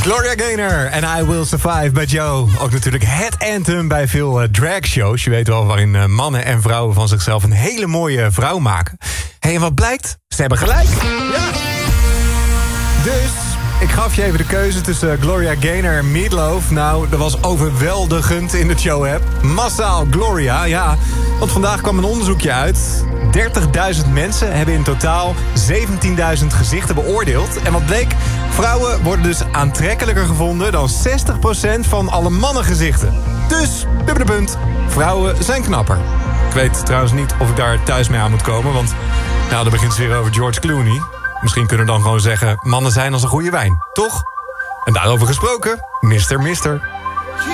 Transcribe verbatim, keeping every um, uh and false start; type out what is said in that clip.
Gloria Gaynor en I Will Survive bij Joe. Ook natuurlijk het anthem bij veel uh, dragshows. Je weet wel, waarin uh, mannen en vrouwen van zichzelf een hele mooie vrouw maken. Hey, en wat blijkt? Ze hebben gelijk. Ja. Dus ik gaf je even de keuze tussen Gloria Gaynor en Meatloaf. Nou, dat was overweldigend in de show-app. Massaal Gloria, ja. Want vandaag kwam een onderzoekje uit. dertigduizend mensen hebben in totaal zeventienduizend gezichten beoordeeld. En wat bleek? Vrouwen worden dus aantrekkelijker gevonden dan zestig procent van alle mannengezichten. Dus, dubbele punt. Vrouwen zijn knapper. Ik weet trouwens niet of ik daar thuis mee aan moet komen, want nou, dan begint het weer over George Clooney. Misschien kunnen we dan gewoon zeggen, mannen zijn als een goede wijn, toch? En daarover gesproken, mister Mister